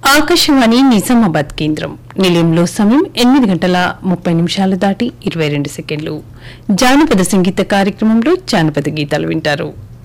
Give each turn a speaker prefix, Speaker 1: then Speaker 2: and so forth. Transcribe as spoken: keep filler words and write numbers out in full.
Speaker 1: ఆకాశవాణి నిజామాబాద్ కేంద్రం నిలయంలో సమయం ఎనిమిది గంటల ముప్పై నిమిషాలు దాటి ఇరవై రెండు సెకండ్లు. జానపద సంగీత కార్యక్రమంలో జానపద గీతాలు వింటారు.